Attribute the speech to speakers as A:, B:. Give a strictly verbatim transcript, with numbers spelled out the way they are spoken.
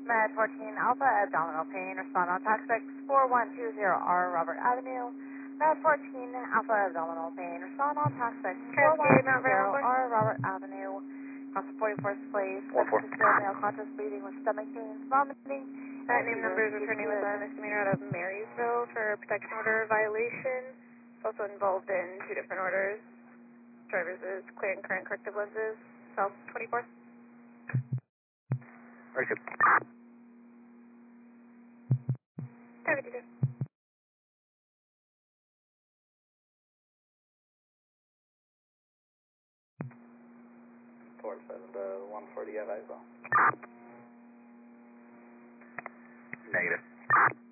A: Med fourteen Alpha, abdominal pain, respond on toxic four one two zero R Robert Avenue. Med fourteen Alpha, abdominal pain, respond on toxic four one two zero R Robert Avenue. Constant forty-fourth place,
B: one four.
A: male conscious bleeding with stomach pains, vomiting.
C: That name number is returning with a misdemeanor out of Marysville for protection order violation. It's also involved in two different orders. Driver's is clear and current corrective lenses. South twenty-four.
B: Very good.
C: ten fifty-two.
B: four seven to one forty, have I as well? Negative.